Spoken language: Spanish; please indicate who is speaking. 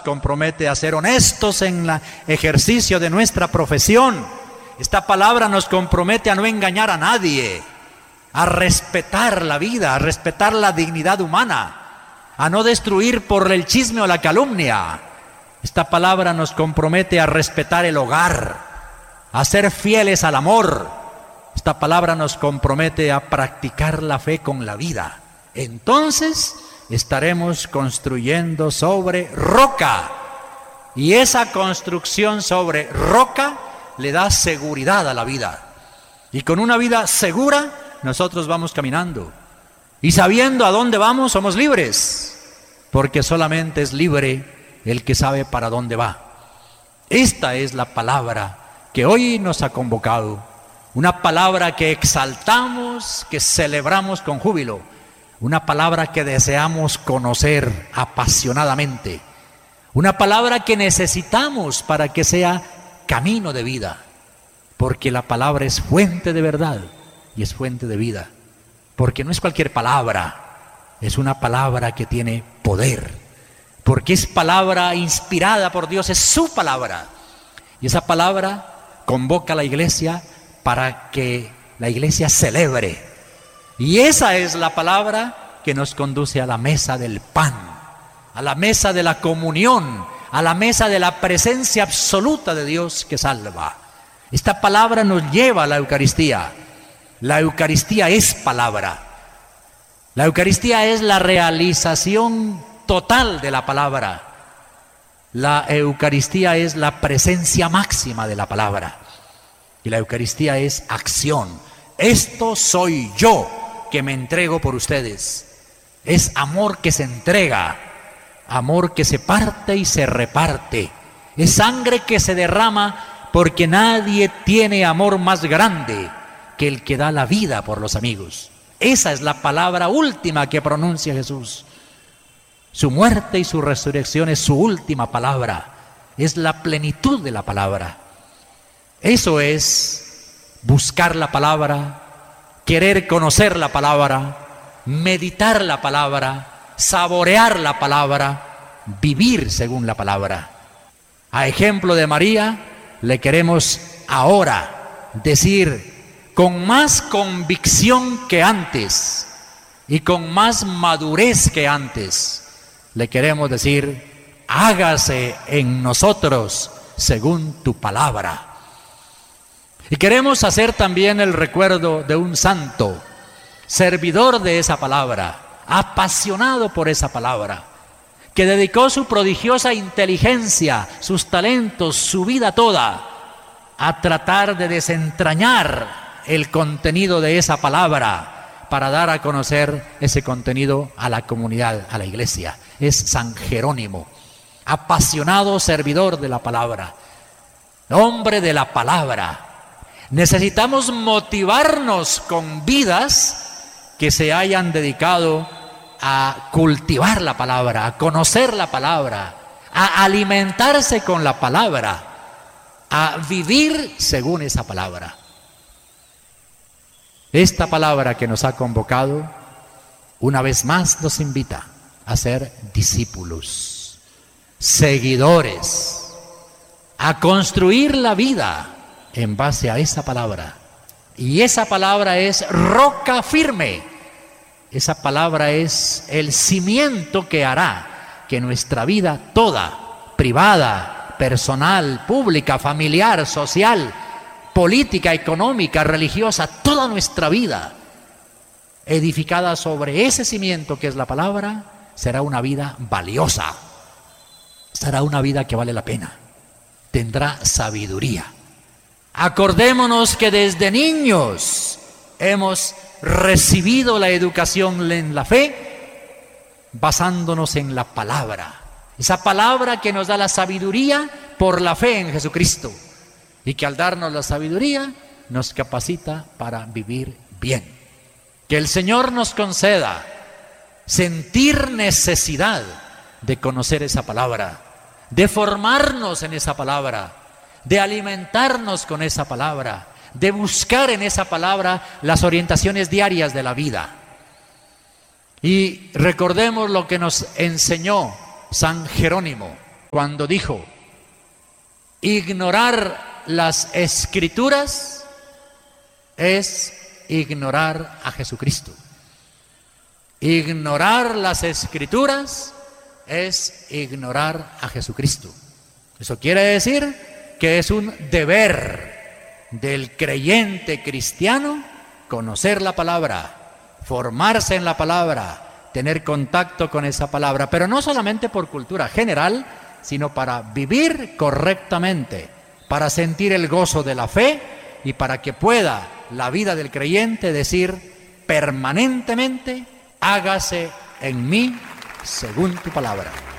Speaker 1: compromete a ser honestos en el ejercicio de nuestra profesión. Esta palabra nos compromete a no engañar a nadie, a respetar la vida, a respetar la dignidad humana, a no destruir por el chisme o la calumnia. Esta palabra nos compromete a respetar el hogar, a ser fieles al amor. Esta palabra nos compromete a practicar la fe con la vida. Entonces estaremos construyendo sobre roca, y esa construcción sobre roca le da seguridad a la vida. Y con una vida segura nosotros vamos caminando, y sabiendo a dónde vamos somos libres, porque solamente es libre el que sabe para dónde va. Esta es la palabra que hoy nos ha convocado, una palabra que exaltamos, que celebramos con júbilo, una palabra que deseamos conocer apasionadamente, una palabra que necesitamos para que sea camino de vida, porque la palabra es fuente de verdad y es fuente de vida, porque no es cualquier palabra, es una palabra que tiene poder, porque es palabra inspirada por Dios, es su palabra, y esa palabra convoca a la iglesia para que la iglesia celebre, y esa es la palabra que nos conduce a la mesa del pan, a la mesa de la comunión, a la mesa de la presencia absoluta de Dios que salva. Esta palabra nos lleva a la Eucaristía. La Eucaristía es palabra. La Eucaristía es la realización total de la palabra. La Eucaristía es la presencia máxima de la palabra. Y la Eucaristía es acción. Esto soy yo que me entrego por ustedes. Es amor que se entrega, amor que se parte y se reparte. Es sangre que se derrama, porque nadie tiene amor más grande que el que da la vida por los amigos. Esa es la palabra última que pronuncia Jesús. Su muerte y su resurrección es su última palabra, es la plenitud de la palabra. Eso es buscar la palabra, querer conocer la palabra, meditar la palabra, saborear la palabra, vivir según la palabra. A ejemplo de María, le queremos ahora decir con más convicción que antes y con más madurez que antes, le queremos decir: hágase en nosotros según tu palabra. Y queremos hacer también el recuerdo de un santo, servidor de esa palabra, apasionado por esa palabra, que dedicó su prodigiosa inteligencia, sus talentos, su vida toda a tratar de desentrañar el contenido de esa palabra para dar a conocer ese contenido a la comunidad, a la iglesia. Es San Jerónimo, apasionado servidor de la palabra, hombre de la palabra. Necesitamos motivarnos con vidas que se hayan dedicado a cultivar la palabra, a conocer la palabra, a alimentarse con la palabra, a vivir según esa palabra. Esta palabra que nos ha convocado, una vez más nos invita a ser discípulos, seguidores, a construir la vida en base a esa palabra. Y esa palabra es roca firme. Esa palabra es el cimiento que hará que nuestra vida toda, privada, personal, pública, familiar, social, política, económica, religiosa, toda nuestra vida, edificada sobre ese cimiento que es la palabra, será una vida valiosa. Será una vida que vale la pena. Tendrá sabiduría. Acordémonos que desde niños hemos recibido la educación en la fe basándonos en la palabra. Esa palabra que nos da la sabiduría por la fe en Jesucristo y que al darnos la sabiduría nos capacita para vivir bien. Que el Señor nos conceda sentir necesidad de conocer esa palabra, de formarnos en esa palabra, de alimentarnos con esa palabra, de buscar en esa palabra las orientaciones diarias de la vida. Y recordemos lo que nos enseñó San Jerónimo: cuando dijo: ignorar las Escrituras es ignorar a Jesucristo. Ignorar las Escrituras es ignorar a Jesucristo. Eso quiere decir que es un deber del creyente cristiano conocer la palabra, formarse en la palabra, tener contacto con esa palabra, pero no solamente por cultura general, sino para vivir correctamente, para sentir el gozo de la fe y para que pueda la vida del creyente decir permanentemente: hágase en mí según tu palabra.